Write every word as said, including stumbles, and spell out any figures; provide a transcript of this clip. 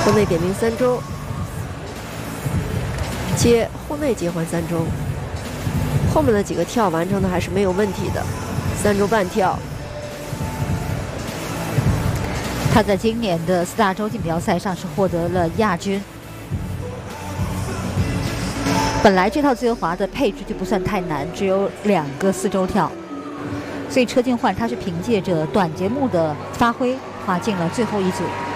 后内点名三周，接后内接换三周，后面的几个跳完成的还是没有问题的，三周半跳。 他在今年的四大洲锦标赛上是获得了亚军。本来这套自由滑的配置就不算太难，只有两个四周跳，所以车静焕他是凭借着短节目的发挥滑进了最后一组。